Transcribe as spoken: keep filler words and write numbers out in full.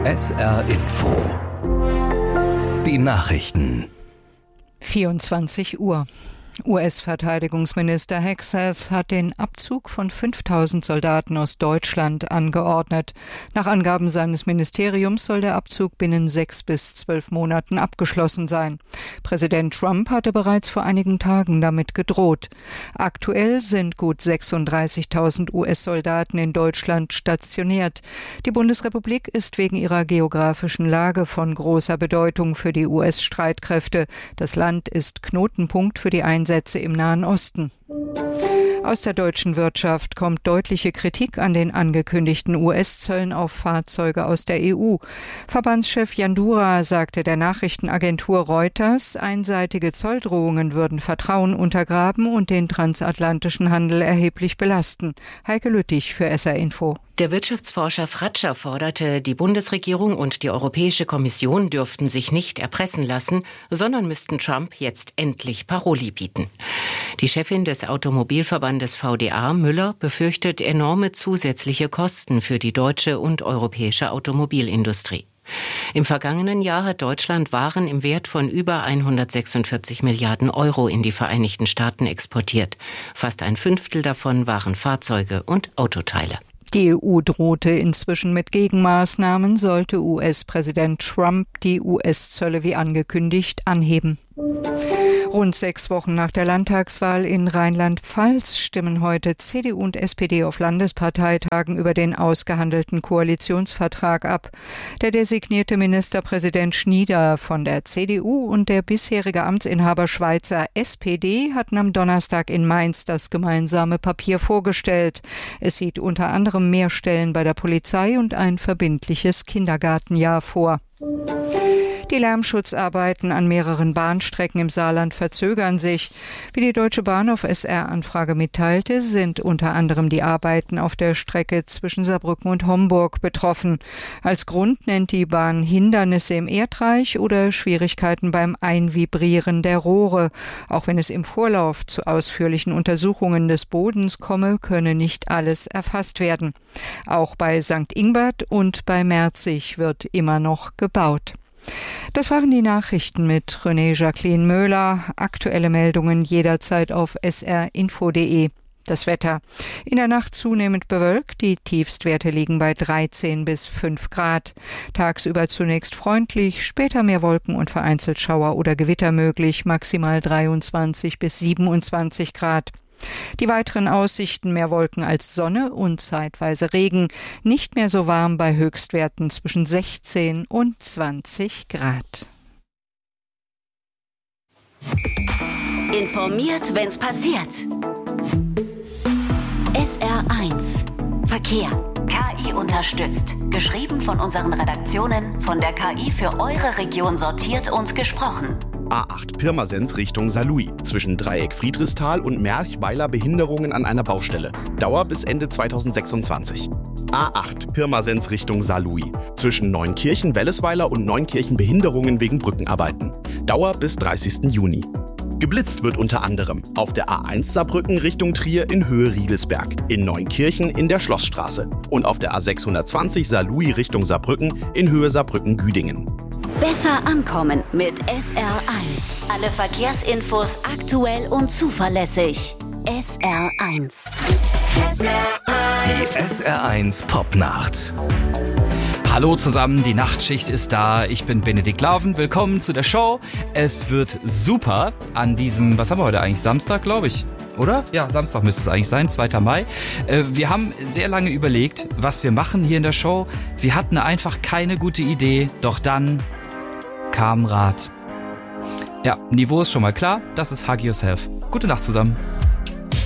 S R Info. Die Nachrichten. vierundzwanzig Uhr. U S-Verteidigungsminister Hegseth hat den Abzug von fünftausend Soldaten aus Deutschland angeordnet. Nach Angaben seines Ministeriums soll der Abzug binnen sechs bis zwölf Monaten abgeschlossen sein. Präsident Trump hatte bereits vor einigen Tagen damit gedroht. Aktuell sind gut sechsunddreißigtausend U S-Soldaten in Deutschland stationiert. Die Bundesrepublik ist wegen ihrer geografischen Lage von großer Bedeutung für die U S-Streitkräfte. Das Land ist Knotenpunkt für die Einsätze im Nahen Osten. Aus der deutschen Wirtschaft kommt deutliche Kritik an den angekündigten U S-Zöllen auf Fahrzeuge aus der E U. Verbandschef Jandura sagte der Nachrichtenagentur Reuters, einseitige Zolldrohungen würden Vertrauen untergraben und den transatlantischen Handel erheblich belasten. Heike Lüttich für S R Info. Der Wirtschaftsforscher Fratscher forderte, die Bundesregierung und die Europäische Kommission dürften sich nicht erpressen lassen, sondern müssten Trump jetzt endlich Paroli bieten. Die Chefin des Automobilverbandes V D A, Müller, befürchtet enorme zusätzliche Kosten für die deutsche und europäische Automobilindustrie. Im vergangenen Jahr hat Deutschland Waren im Wert von über hundertsechsundvierzig Milliarden Euro in die Vereinigten Staaten exportiert. Fast ein Fünftel davon waren Fahrzeuge und Autoteile. Die E U drohte inzwischen mit Gegenmaßnahmen, sollte U S-Präsident Trump die U S-Zölle wie angekündigt anheben. Rund sechs Wochen nach der Landtagswahl in Rheinland-Pfalz stimmen heute C D U und S P D auf Landesparteitagen über den ausgehandelten Koalitionsvertrag ab. Der designierte Ministerpräsident Schnieder von der C D U und der bisherige Amtsinhaber Schweizer S P D hatten am Donnerstag in Mainz das gemeinsame Papier vorgestellt. Es sieht unter anderem mehr Stellen bei der Polizei und ein verbindliches Kindergartenjahr vor. Die Lärmschutzarbeiten an mehreren Bahnstrecken im Saarland verzögern sich. Wie die Deutsche Bahn auf S R-Anfrage mitteilte, sind unter anderem die Arbeiten auf der Strecke zwischen Saarbrücken und Homburg betroffen. Als Grund nennt die Bahn Hindernisse im Erdreich oder Schwierigkeiten beim Einvibrieren der Rohre. Auch wenn es im Vorlauf zu ausführlichen Untersuchungen des Bodens komme, könne nicht alles erfasst werden. Auch bei Sankt Ingbert und bei Merzig wird immer noch gebaut. Das waren die Nachrichten mit René Jacqueline Möhler. Aktuelle Meldungen jederzeit auf s r info punkt d e. Das Wetter. In der Nacht zunehmend bewölkt. Die Tiefstwerte liegen bei dreizehn bis fünf Grad. Tagsüber zunächst freundlich, später mehr Wolken und vereinzelt Schauer oder Gewitter möglich. Maximal dreiundzwanzig bis siebenundzwanzig Grad. Die weiteren Aussichten: mehr Wolken als Sonne und zeitweise Regen. Nicht mehr so warm bei Höchstwerten zwischen sechzehn und zwanzig Grad. Informiert, wenn's passiert. S R eins Verkehr. K I unterstützt. Geschrieben von unseren Redaktionen, von der K I für eure Region sortiert und gesprochen. A acht Pirmasens Richtung Saarlouis. Zwischen Dreieck Friedrichsthal und Merchweiler Behinderungen an einer Baustelle. Dauer bis Ende zweitausendsechsundzwanzig. A acht Pirmasens Richtung Saarlouis. Zwischen Neunkirchen Wellesweiler und Neunkirchen Behinderungen wegen Brückenarbeiten. Dauer bis dreißigsten Juni. Geblitzt wird unter anderem auf der A eins Saarbrücken Richtung Trier in Höhe Riegelsberg, in Neunkirchen in der Schlossstraße und auf der A sechshundertzwanzig Saarlouis Richtung Saarbrücken in Höhe Saarbrücken-Güdingen. Besser ankommen mit S R eins. Alle Verkehrsinfos aktuell und zuverlässig. S R eins. S R eins. Die S R eins Popnacht. Hallo zusammen, die Nachtschicht ist da. Ich bin Benedikt Laufen. Willkommen zu der Show. Es wird super an diesem, was haben wir heute eigentlich? Samstag, glaube ich. Oder? Ja, Samstag müsste es eigentlich sein, zweiter Mai. Äh, wir haben sehr lange überlegt, was wir machen hier in der Show. Wir hatten einfach keine gute Idee, doch dann kam Rat. Ja, Niveau ist schon mal klar. Das ist Hug Yourself. Gute Nacht zusammen.